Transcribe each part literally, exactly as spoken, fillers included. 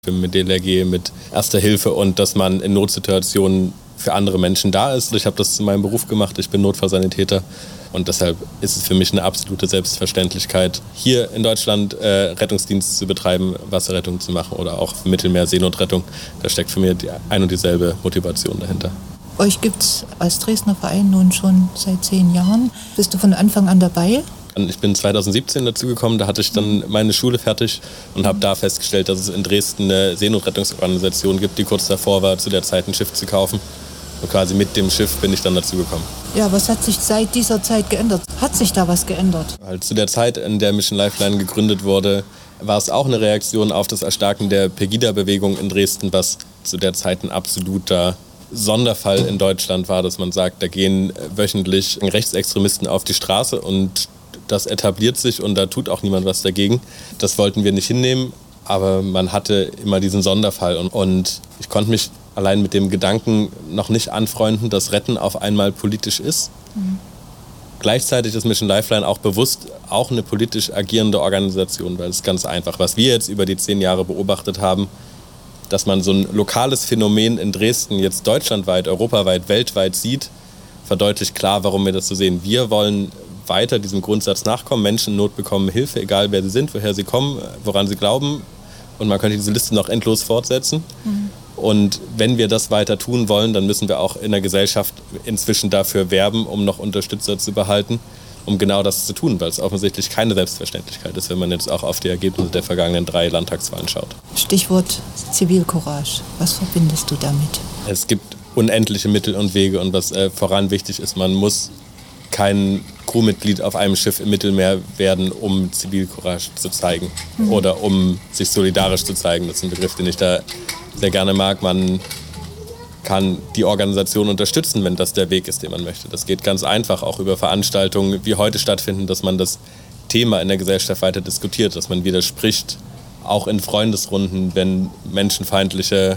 mit D L R G, mit Erster Hilfe und dass man in Notsituationen für andere Menschen da ist. Ich habe das zu meinem Beruf gemacht, ich bin Notfallsanitäter und deshalb ist es für mich eine absolute Selbstverständlichkeit, hier in Deutschland äh, Rettungsdienst zu betreiben, Wasserrettung zu machen oder auch Mittelmeer-Seenotrettung. Da steckt für mich die ein und dieselbe Motivation dahinter. Euch gibt es als Dresdner Verein nun schon seit zehn Jahren. Bist du von Anfang an dabei? Ich bin zweitausendsiebzehn dazugekommen, da hatte ich dann meine Schule fertig und habe da festgestellt, dass es in Dresden eine Seenotrettungsorganisation gibt, die kurz davor war, zu der Zeit ein Schiff zu kaufen. Und quasi mit dem Schiff bin ich dann dazugekommen. Ja, was hat sich seit dieser Zeit geändert? Hat sich da was geändert? Weil zu der Zeit, in der Mission Lifeline gegründet wurde, war es auch eine Reaktion auf das Erstarken der Pegida-Bewegung in Dresden, was zu der Zeit ein absoluter Sonderfall in Deutschland war, dass man sagt, da gehen wöchentlich Rechtsextremisten auf die Straße und das etabliert sich und da tut auch niemand was dagegen. Das wollten wir nicht hinnehmen, aber man hatte immer diesen Sonderfall. Und, und ich konnte mich allein mit dem Gedanken noch nicht anfreunden, dass Retten auf einmal politisch ist. Mhm. Gleichzeitig ist Mission Lifeline auch bewusst auch eine politisch agierende Organisation, weil es ist ganz einfach. Was wir jetzt über die zehn Jahre beobachtet haben, dass man so ein lokales Phänomen in Dresden jetzt deutschlandweit, europaweit, weltweit sieht, verdeutlicht klar, warum wir das so sehen. Wir wollen weiter diesem Grundsatz nachkommen. Menschen in Not bekommen Hilfe, egal wer sie sind, woher sie kommen, woran sie glauben. Und man könnte diese Liste noch endlos fortsetzen. Mhm. Und wenn wir das weiter tun wollen, dann müssen wir auch in der Gesellschaft inzwischen dafür werben, um noch Unterstützer zu behalten, um genau das zu tun, weil es offensichtlich keine Selbstverständlichkeit ist, wenn man jetzt auch auf die Ergebnisse der vergangenen drei Landtagswahlen schaut. Stichwort Zivilcourage. Was verbindest du damit? Es gibt unendliche Mittel und Wege und was äh, voran wichtig ist, man muss kein Crewmitglied auf einem Schiff im Mittelmeer werden, um Zivilcourage zu zeigen mhm. oder um sich solidarisch zu zeigen. Das ist ein Begriff, den ich da sehr gerne mag. Man kann die Organisation unterstützen, wenn das der Weg ist, den man möchte. Das geht ganz einfach, auch über Veranstaltungen, wie heute stattfinden, dass man das Thema in der Gesellschaft weiter diskutiert, dass man widerspricht, auch in Freundesrunden, wenn menschenfeindliche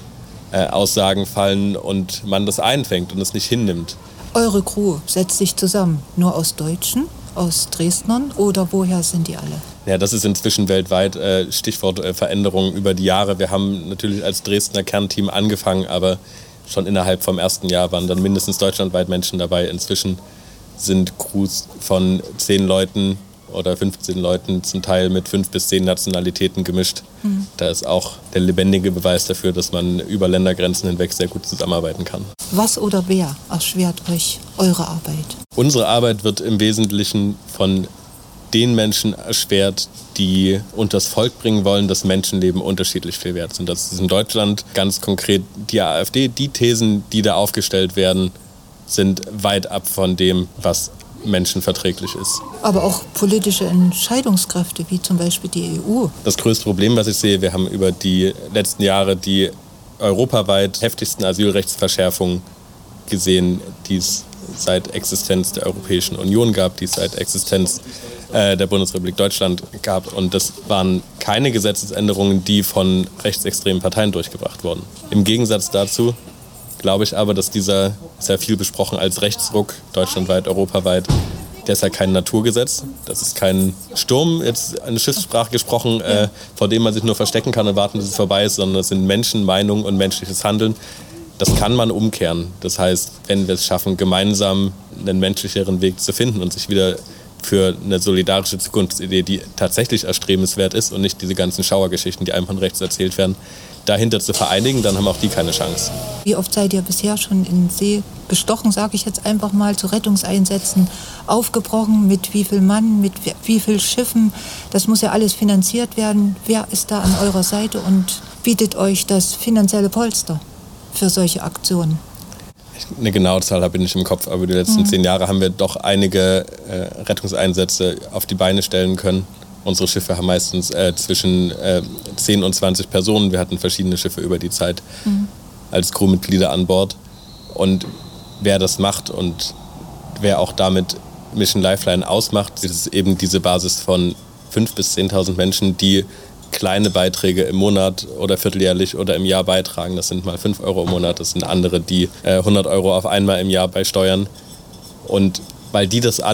äh, Aussagen fallen und man das einfängt und es nicht hinnimmt. Eure Crew setzt sich zusammen nur aus Deutschen, aus Dresdnern oder woher sind die alle? Ja, das ist inzwischen weltweit äh, Stichwort äh, Veränderungen über die Jahre. Wir haben natürlich als Dresdner Kernteam angefangen, aber schon innerhalb vom ersten Jahr waren dann mindestens deutschlandweit Menschen dabei. Inzwischen sind Crews von zehn Leuten oder fünfzehn Leuten zum Teil mit fünf bis zehn Nationalitäten gemischt. Mhm. Da ist auch der lebendige Beweis dafür, dass man über Ländergrenzen hinweg sehr gut zusammenarbeiten kann. Was oder wer erschwert euch eure Arbeit? Unsere Arbeit wird im Wesentlichen von den Menschen erschwert, die unters Volk bringen wollen, dass Menschenleben unterschiedlich viel wert sind. Das ist in Deutschland ganz konkret die AfD. Die Thesen, die da aufgestellt werden, sind weit ab von dem, was menschenverträglich ist. Aber auch politische Entscheidungskräfte, wie zum Beispiel die E U. Das größte Problem, was ich sehe, wir haben über die letzten Jahre die europaweit heftigsten Asylrechtsverschärfungen gesehen, die es seit Existenz der Europäischen Union gab, die es seit Existenz äh, der Bundesrepublik Deutschland gab. Und das waren keine Gesetzesänderungen, die von rechtsextremen Parteien durchgebracht wurden. Im Gegensatz dazu glaube ich aber, dass dieser, sehr viel besprochen als Rechtsruck, deutschlandweit, europaweit, der ist ja kein Naturgesetz. Das ist kein Sturm, jetzt eine Schiffssprache gesprochen, äh, vor dem man sich nur verstecken kann und warten, bis es vorbei ist, sondern es sind Menschen, Meinungen und menschliches Handeln. Das kann man umkehren. Das heißt, wenn wir es schaffen, gemeinsam einen menschlicheren Weg zu finden und sich wieder für eine solidarische Zukunftsidee, die tatsächlich erstrebenswert ist und nicht diese ganzen Schauergeschichten, die einem von rechts erzählt werden, dahinter zu vereinigen, dann haben auch die keine Chance. Wie oft seid ihr bisher schon in den See gestochen, sage ich jetzt einfach mal, zu Rettungseinsätzen aufgebrochen? Mit wie viel Mann, mit wie viel Schiffen? Das muss ja alles finanziert werden. Wer ist da an eurer Seite und bietet euch das finanzielle Polster für solche Aktionen? Eine genaue Zahl habe ich nicht im Kopf, aber die letzten mhm. zehn Jahre haben wir doch einige äh, Rettungseinsätze auf die Beine stellen können. Unsere Schiffe haben meistens äh, zwischen äh, zehn und zwanzig Personen. Wir hatten verschiedene Schiffe über die Zeit mhm. als Crewmitglieder an Bord. Und wer das macht und wer auch damit Mission Lifeline ausmacht, ist es eben diese Basis von fünftausend bis zehntausend Menschen, die kleine Beiträge im Monat oder vierteljährlich oder im Jahr beitragen. Das sind mal fünf Euro im Monat, das sind andere, die äh, hundert Euro auf einmal im Jahr beisteuern. Und weil die das alle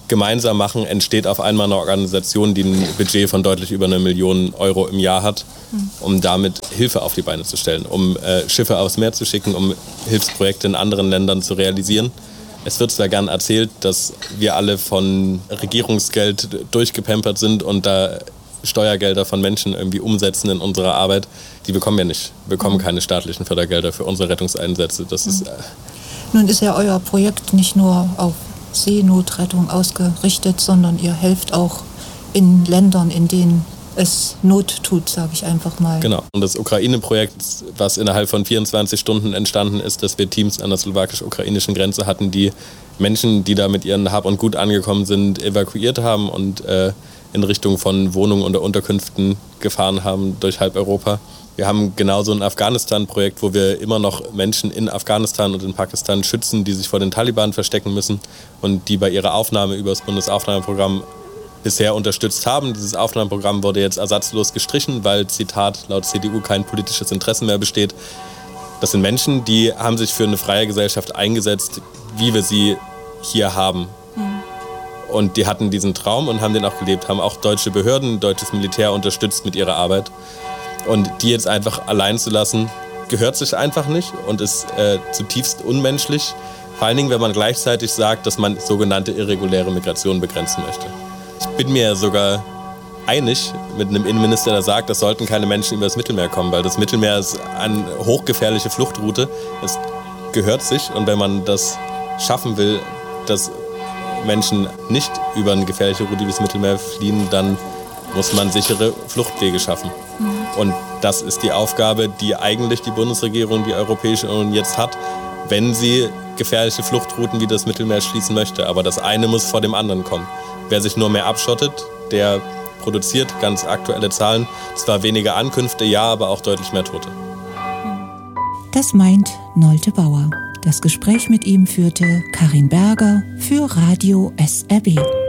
gemeinsam machen, entsteht auf einmal eine Organisation, die ein Budget von deutlich über eine Million Euro im Jahr hat, um damit Hilfe auf die Beine zu stellen, um äh, Schiffe aufs Meer zu schicken, um Hilfsprojekte in anderen Ländern zu realisieren. Es wird zwar gern erzählt, dass wir alle von Regierungsgeld durchgepampert sind und da Steuergelder von Menschen irgendwie umsetzen in unserer Arbeit. Die bekommen wir nicht. Wir bekommen keine staatlichen Fördergelder für unsere Rettungseinsätze. Das ist, äh Nun ist ja euer Projekt nicht nur auf Seenotrettung ausgerichtet, sondern ihr helft auch in Ländern, in denen es Not tut, sage ich einfach mal. Genau. Und das Ukraine-Projekt, was innerhalb von vierundzwanzig Stunden entstanden ist, dass wir Teams an der slowakisch-ukrainischen Grenze hatten, die Menschen, die da mit ihren Hab und Gut angekommen sind, evakuiert haben und äh, in Richtung von Wohnungen oder Unterkünften gefahren haben durch halb Europa. Wir haben genauso ein Afghanistan-Projekt, wo wir immer noch Menschen in Afghanistan und in Pakistan schützen, die sich vor den Taliban verstecken müssen und die bei ihrer Aufnahme über das Bundesaufnahmeprogramm bisher unterstützt haben. Dieses Aufnahmeprogramm wurde jetzt ersatzlos gestrichen, weil, Zitat, laut C D U kein politisches Interesse mehr besteht. Das sind Menschen, die haben sich für eine freie Gesellschaft eingesetzt, wie wir sie hier haben. Mhm. Und die hatten diesen Traum und haben den auch gelebt, haben auch deutsche Behörden, deutsches Militär unterstützt mit ihrer Arbeit. Und die jetzt einfach allein zu lassen, gehört sich einfach nicht und ist äh, zutiefst unmenschlich. Vor allen Dingen, wenn man gleichzeitig sagt, dass man sogenannte irreguläre Migration begrenzen möchte. Ich bin mir sogar einig mit einem Innenminister, der sagt, das sollten keine Menschen über das Mittelmeer kommen, weil das Mittelmeer ist eine hochgefährliche Fluchtroute. Es gehört sich und wenn man das schaffen will, dass Menschen nicht über eine gefährliche Route wie das Mittelmeer fliehen, dann muss man sichere Fluchtwege schaffen. Mhm. Und das ist die Aufgabe, die eigentlich die Bundesregierung, die Europäische Union jetzt hat, wenn sie gefährliche Fluchtrouten wie das Mittelmeer schließen möchte. Aber das eine muss vor dem anderen kommen. Wer sich nur mehr abschottet, der produziert ganz aktuelle Zahlen. Zwar weniger Ankünfte, ja, aber auch deutlich mehr Tote. Das meint Nolte Bauer. Das Gespräch mit ihm führte Karin Berger für Radio S R B.